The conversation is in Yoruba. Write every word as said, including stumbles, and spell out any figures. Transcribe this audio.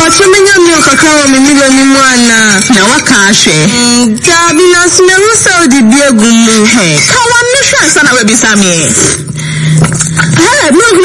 chomenya myo kakao mimilo ni mwana. Na wakashe. Gabi na simerusa udibie gumu. Hey, kawa nisha sana webisami. Hey, mwana